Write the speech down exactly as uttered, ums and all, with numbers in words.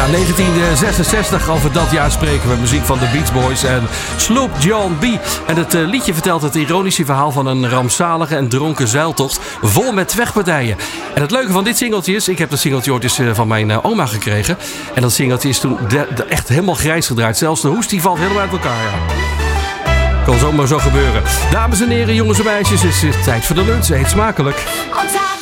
Ja, negentien zesenzestig, over dat jaar spreken we. Muziek van de Beach Boys en Sloop John B. En het uh, liedje vertelt het ironische verhaal van een rampzalige en dronken zeiltocht vol met vechtpartijen. En het leuke van dit singeltje is, ik heb dat singeltje ooit eens uh, van mijn uh, oma gekregen. En dat singeltje is toen de, de echt helemaal grijs gedraaid. Zelfs de hoest die valt helemaal uit elkaar, ja. Kan zomaar zo gebeuren. Dames en heren, jongens en meisjes, het is tijd voor de lunch. Eet smakelijk.